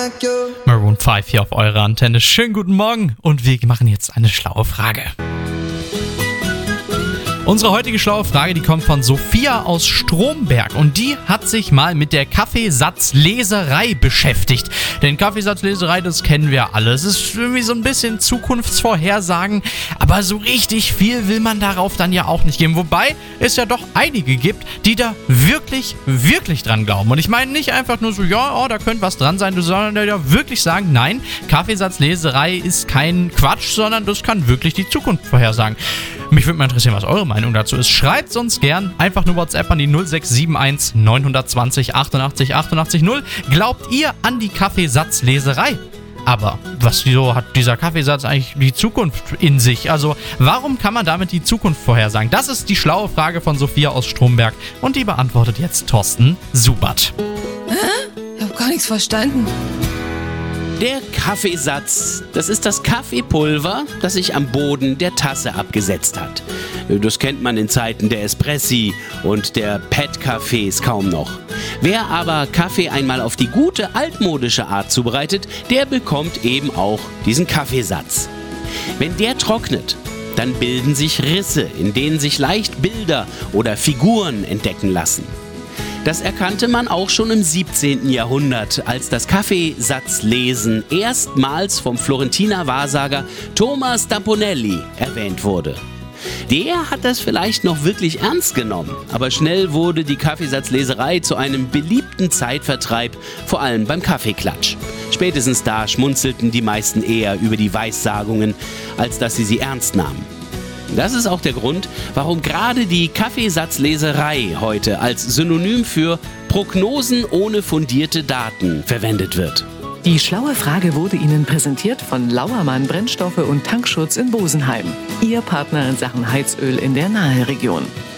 Maroon 5 hier auf eurer Antenne. Schönen guten Morgen und wir machen jetzt eine schlaue Frage. Unsere heutige schlaue Frage, die kommt von Sophia aus Stromberg und die hat sich mal mit der Kaffeesatzleserei beschäftigt. Denn Kaffeesatzleserei, das kennen wir alle. Es ist irgendwie so ein bisschen Zukunftsvorhersagen, aber so richtig viel will man darauf dann ja auch nicht geben. Wobei es ja doch einige gibt, die da wirklich, wirklich dran glauben. Und ich meine nicht einfach nur so, ja, oh, da könnte was dran sein, sondern die ja wirklich sagen, nein, Kaffeesatzleserei ist kein Quatsch, sondern das kann wirklich die Zukunft vorhersagen. Mich würde mal interessieren, was eure Meinung dazu ist. Schreibt uns gern einfach nur WhatsApp an die 0671 920 88 88 0. Glaubt ihr an die Kaffeesatzleserei? Aber wieso hat dieser Kaffeesatz eigentlich die Zukunft in sich? Also warum kann man damit die Zukunft vorhersagen? Das ist die schlaue Frage von Sophia aus Stromberg und die beantwortet jetzt Thorsten Subert. Ich hab gar nichts verstanden. Der Kaffeesatz, das ist das Kaffeepulver, das sich am Boden der Tasse abgesetzt hat. Das kennt man in Zeiten der Espressi und der Pet-Cafés kaum noch. Wer aber Kaffee einmal auf die gute altmodische Art zubereitet, der bekommt eben auch diesen Kaffeesatz. Wenn der trocknet, dann bilden sich Risse, in denen sich leicht Bilder oder Figuren entdecken lassen. Das erkannte man auch schon im 17. Jahrhundert, als das Kaffeesatzlesen erstmals vom Florentiner Wahrsager Thomas da Ponelli erwähnt wurde. Der hat das vielleicht noch wirklich ernst genommen, aber schnell wurde die Kaffeesatzleserei zu einem beliebten Zeitvertreib, vor allem beim Kaffeeklatsch. Spätestens da schmunzelten die meisten eher über die Weissagungen, als dass sie ernst nahmen. Das ist auch der Grund, warum gerade die Kaffeesatzleserei heute als Synonym für Prognosen ohne fundierte Daten verwendet wird. Die schlaue Frage wurde Ihnen präsentiert von Lauermann Brennstoffe und Tankschutz in Bosenheim. Ihr Partner in Sachen Heizöl in der Naheregion.